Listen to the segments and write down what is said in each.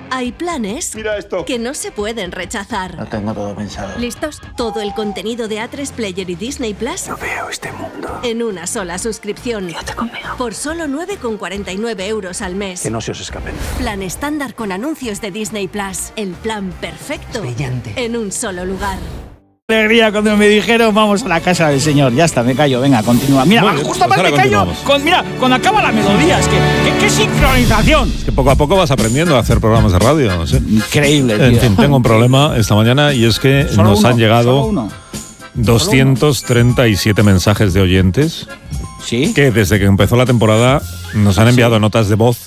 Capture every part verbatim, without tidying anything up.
Hay planes Mira esto. que no se pueden rechazar. Lo tengo todo pensado. ¿Listos? Todo el contenido de A tres Player y Disney Plus No veo este mundo. en una sola suscripción. Quédate conmigo. Por solo nueve con cuarenta y nueve euros al mes. Que no se os escapen. Plan estándar con anuncios de Disney Plus. El plan perfecto. Brillante. En un solo lugar. Alegría cuando me dijeron vamos a la casa del señor. Ya está, me callo, venga, continúa. Mira, Muy bien, justo pues más me ahora callo. continuamos. Con, mira, cuando acaba la melodía, es que, que- qué sincronización. Es que poco a poco vas aprendiendo a hacer programas de radio. No sé. Increíble, tío. En fin, tengo un problema esta mañana y es que Solo nos uno, han solo llegado uno. doscientos treinta y siete mensajes de oyentes ¿Sí? que desde que empezó la temporada nos han enviado notas de voz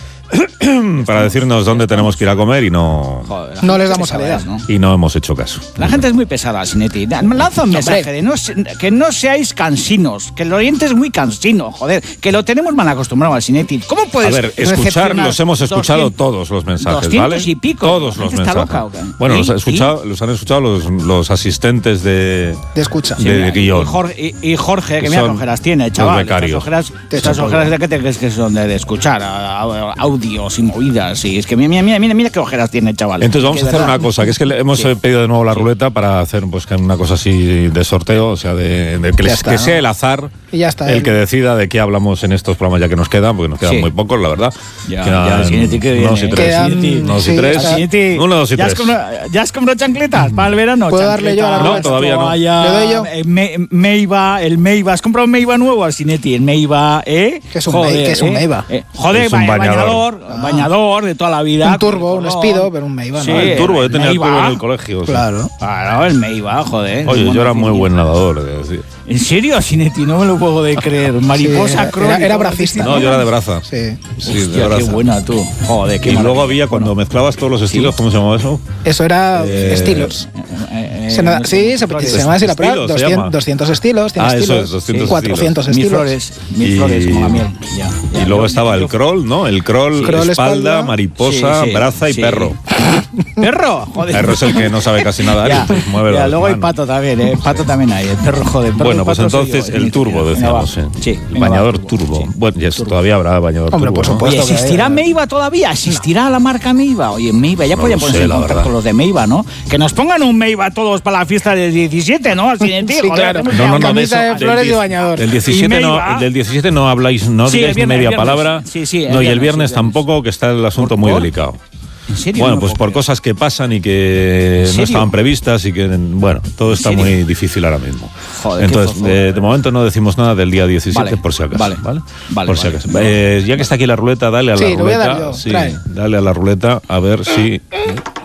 para decirnos dónde tenemos que ir a comer y no, Joder, la No gente les damos pesada salida. es, ¿no? y no hemos hecho caso. La gente es muy pesada, Sinetti. Lanza un mensaje Hombre. de no, se- que no seáis cansinos, que el oyente es muy cansino, joder, que lo tenemos mal acostumbrado al Sinetti. ¿Cómo A puedes ver, escuchar, recepcionar los hemos escuchado doscientos todos los mensajes, doscientos ¿vale? y pico. Todos ¿La los gente está mensajes. loca o qué? Bueno, los, ¿Y? ha escuchado, los han escuchado los, los asistentes de, De escucha. de, de y, guión. Jorge, y, y Jorge, que Que mira qué son ojeras tiene, los chaval. becarios. Estas ojeras, Te estas echo ojeras polvo. de qué te crees que son de, de escuchar a- a- audios y movidas. Y es que mira, mira, mira, mira qué ojeras tiene, chaval. Entonces vamos Que a hacer verdad. una cosa, que es que le hemos Sí. eh, pedido de nuevo la ruleta para hacer pues que una cosa así de sorteo, o sea, de, de que, Ya les- está, que ¿no? sea el azar Y ya está. el el- que decida de qué hablamos en estos programas ya que nos quedan, porque nos quedan Sí. muy pocos, la verdad. Ya, Quedan ya, Sinetti, que unos y viene, tres. Quedan- Unos y sí, tres. está- Sinetti, Uno, dos y ¿ya has tres. comprado- ¿Ya has comprado chancletas para el verano? ¿Puedo darle yo a la Chancletas, ruleta? No, todavía no. toalla, ¿Le doy yo? eh, Me, Meiva, el Meiva. ¿Has comprado un Meiva nuevo al Sinetti? El Meiva, ¿eh? ¿Qué es un Mei- qué es un eh, Meiva? eh, joder, Es un ba- bañador. bañador, bañador de toda la vida. Un turbo, con un color. Speedo, pero un Meiva, ¿no? Sí, Ah, el turbo, yo tenía el Meiva. turbo en el colegio. sí. Claro. Claro, el Meiva, joder. Oye, Un yo era muy montecillo. buen nadador. es decir. ¿En serio, Sinetti? No me lo puedo de creer. Mariposa Sí, crónica. era- era bracista. No, yo era de braza. Sí. Sí, de Hostia, qué braza. buena tú. Joder, qué Y luego maravilla. había, cuando mezclabas todos los estilos, ¿cómo se llamaba eso? Eso era Eh, estilos. Eh, eh, Se nada- no sí, sé, se, flores. se llama así la Estilos, palabra. se doscientos, llama. doscientos estilos, tiene Ah, eso estilos. es, doscientos cuatrocientos Mil estilos. flores, mil Y- flores como la miel. Ya, ya. Y luego Yo- estaba yo- el crawl, ¿no? El crawl, Crawl, espalda, espalda. mariposa, Sí, sí, braza y sí. perro. ¿Perro? Joder. Perro es el que no sabe casi nada, Ya, entonces mueve ya, las luego hay manos. pato también, ¿eh? Pato también hay. El perro, joder. Perro Bueno, y pues pato soy entonces yo, el eh, turbo, venga, decíamos. va. ¿eh? Sí, el venga, va, bañador turbo. sí. Bueno, ya es- todavía habrá bañador Hombre, turbo. por ¿no? supuesto. Oye, ¿existirá que- Meiva todavía? ¿Existirá la marca Meiva? Oye, Meiva, ya No podían lo ponerse sé, en la contacto verdad. con los de Meiva, ¿no? Que nos pongan un Meiva todos para la fiesta del diecisiete, ¿no? Así de ti, Sí, joder, claro. hacemos No, no, no, de Camisa eso, de flores del y diez- bañador. Del diecisiete, Y no, Meiva. del diecisiete no habláis, no Sí, digáis el viernes, media el viernes. palabra. Sí, sí, el no, y el viernes, viernes sí, el viernes. tampoco, que está el asunto ¿Por- muy por? delicado. ¿En serio? Bueno, No me pues puedo por creer. cosas que pasan y que ¿En no serio? estaban previstas y que, bueno, todo está serio? muy difícil ahora mismo. Joder, qué Entonces, zozobra. eh, de momento no decimos nada del día diecisiete, Vale, por si acaso. vale, Vale, vale, por si vale. acaso. Eh, ya que está aquí la ruleta, dale a Sí, la le voy a ruleta. dar yo, sí, trae. dale a la ruleta a ver si eh,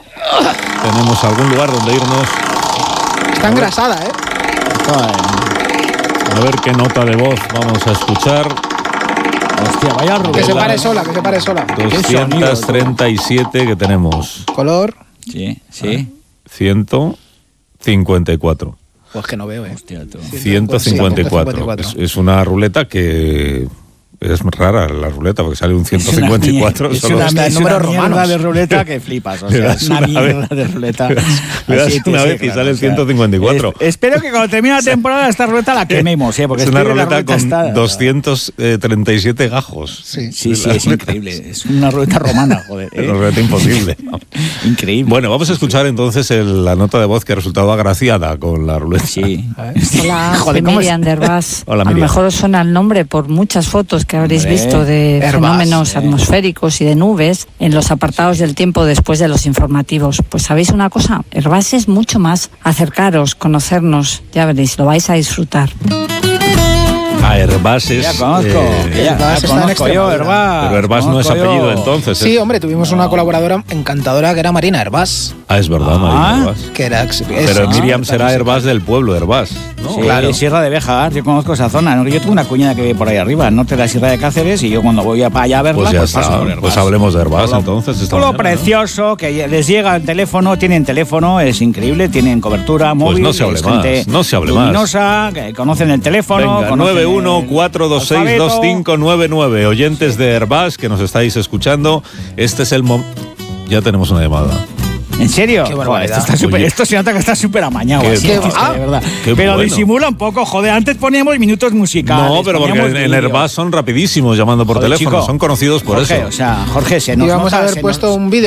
tenemos algún lugar donde irnos. Está engrasada, ¿eh? A ver qué nota de voz vamos a escuchar. Hostia, vaya Que se ruleta. pare sola, que se pare sola. doscientos treinta y siete que tenemos. Color. Sí, sí. ciento cincuenta y cuatro. Pues que no veo, ¿eh? Hostia, tú. ciento cincuenta y cuatro. ciento cincuenta y cuatro. Es, es una ruleta que es rara la ruleta porque sale un ciento cincuenta y cuatro. Es solo una, Hostia, es números una mierda romanos. de ruleta que flipas. O Le sea, das es una una mierda vez. de ruleta. Le das Así, una sí, vez y claro, sale el o sea, ciento cincuenta y cuatro. es- espero que cuando termine la temporada esta ruleta la quememos, ¿eh? Porque Es una estoy de la ruleta con está- doscientos treinta y siete gajos. Sí. Sí, sí, es increíble. Es una ruleta romana, joder. Es ¿eh? una ruleta imposible. Increíble. Bueno, vamos a escuchar entonces el- la nota de voz que ha resultado agraciada con la ruleta. Sí. Hola, Joder, soy ¿cómo es? Miriam de Herbás. Hola, A lo Miriam. mejor os suena el nombre por muchas fotos que habréis Hombre, visto de Herbás, fenómenos eh. atmosféricos y de nubes en los apartados del tiempo después de los informativos. Pues ¿sabéis una cosa? Herbás es mucho más. Acercaros, conocernos, ya veréis, lo vais a disfrutar. A Herbás es. Ya conozco. eh, ya, Herbás ya está en conozco yo, Extremadura. Herbás. pero Herbás no es Conozco yo. apellido entonces. Sí, es- hombre, tuvimos una colaboradora encantadora que era Marina Herbás. Ah, es verdad, Ah. Marina Herbás. Que era ex- Pero es- Miriam es- será Herbás del pueblo, Herbás, ¿no? Sí, Claro. Sierra de Béjar, yo conozco esa zona. ¿no? Yo tengo una cuñada que vive por ahí arriba, al norte de la Sierra de Cáceres, y yo cuando voy a para allá a verla, Pues ya paso está. por Herbás. Pues hablemos de Herbás Pueblo- entonces. esta Pueblo mañana, ¿no? precioso, que les llega el teléfono, tienen teléfono, es increíble, tienen cobertura móvil. no se hable es más, gente no se hable más. luminosa, que conocen el teléfono. Venga, conocen nueve uno el cuatro dos seis dos alfabeto. cinco nueve nueve. Oyentes de Herbás que nos estáis escuchando. Este es el momento. Ya tenemos una llamada. ¿En serio? Qué Joder, barbaridad. esto, está súper- Oye. esto se nota que está súper amañado. Qué así, bueno. es que Ah, de verdad. qué Pero bueno. disimula un poco, joder. Antes poníamos minutos musicales. No, pero porque poníamos en, en vídeo. Herbás son rapidísimos llamando por Joder, teléfono. chico. Son conocidos por Jorge, eso. O sea, Jorge, se nos Y vamos nota, a haber se puesto nos- un vídeo